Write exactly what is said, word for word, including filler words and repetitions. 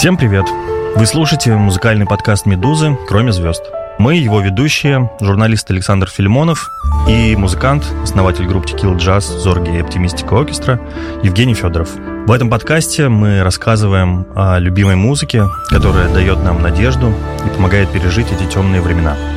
Всем привет! Вы слушаете музыкальный подкаст «Медузы. Кроме звезд». Мы его ведущие, журналист Александр Филимонов и музыкант, основатель групп Tequila Jazz, Зорги и Оптимистика Оркестра Евгений Федоров. В этом подкасте мы рассказываем о любимой музыке, которая дает нам надежду и помогает пережить эти темные времена.